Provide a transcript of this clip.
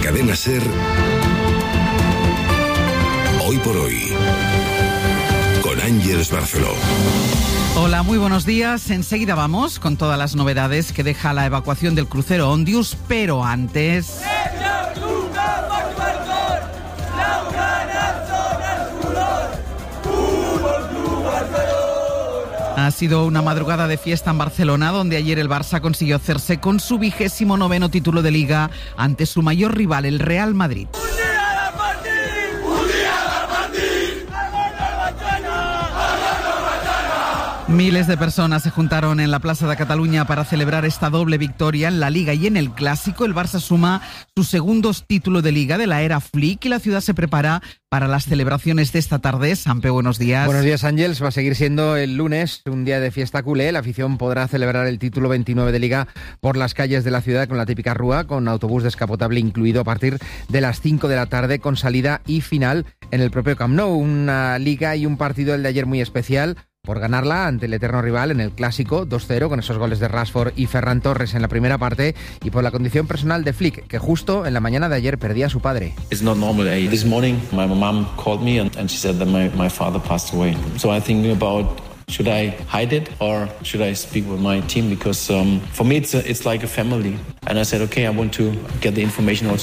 Cadena SER, Hoy por Hoy, con Ángeles Barceló. Hola, muy buenos días. Enseguida vamos con todas las novedades que deja la evacuación del crucero Ondius, pero antes... Ha sido una madrugada de fiesta en Barcelona, donde ayer el Barça consiguió hacerse con su 29º título de Liga ante su mayor rival, el Real Madrid. Miles de personas se juntaron en la Plaza de Cataluña para celebrar esta doble victoria en la Liga y en el Clásico. El Barça suma su segundo título de Liga de la era Flick y la ciudad se prepara para las celebraciones de esta tarde. Sampe, buenos días. Buenos días, Ángels. Va a seguir siendo el lunes un día de fiesta culé. La afición podrá celebrar el título 29 de Liga por las calles de la ciudad con la típica rúa, con autobús descapotable incluido a partir de las 5 de la tarde, con salida y final en el propio Camp Nou. Una Liga y un partido, el de ayer, muy especial por ganarla ante el eterno rival en el Clásico 2-0 con esos goles de Rashford y Ferran Torres en la primera parte, y por la condición personal de Flick, que justo en la mañana de ayer perdía a su padre. It's not normal. This morning my mom called me and she said that my father passed away. So I'm thinking about, should I hide it or should I speak with my team? Because for me it's like a family. And I said, okay, I want to get the information also